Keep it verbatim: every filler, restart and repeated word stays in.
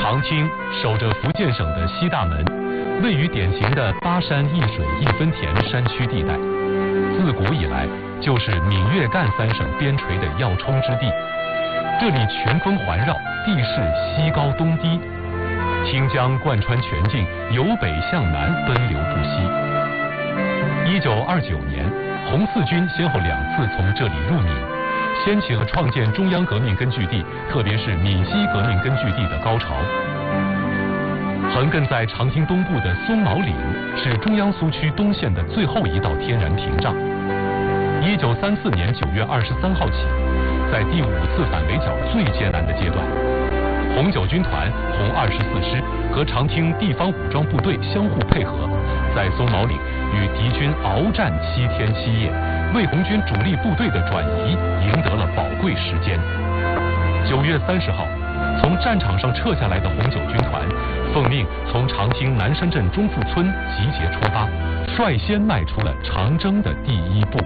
长青守着福建省的西大门，位于典型的巴山一水一分田山区地带，自古以来就是闽粤赣三省边陲的要冲之地。这里群峰环绕，地势西高东低，清江贯穿全境，由北向南奔流不息。一九二九年，红四军先后两次从这里入闽，掀起了创建中央革命根据地，特别是闽西革命根据地的高潮。横亘在长青东部的松毛岭是中央苏区东线的最后一道天然屏障。一九三四年九月二十三号起，在第五次反围剿最艰难的阶段，红九军团红二十四师和长青地方武装部队相互配合，在松毛岭与敌军鏖战七天七夜，为红军主力部队的转移赢得了宝贵时间。九月三十号，从战场上撤下来的红九军团奉命从长青南山镇中富村集结出发，率先迈出了长征的第一步。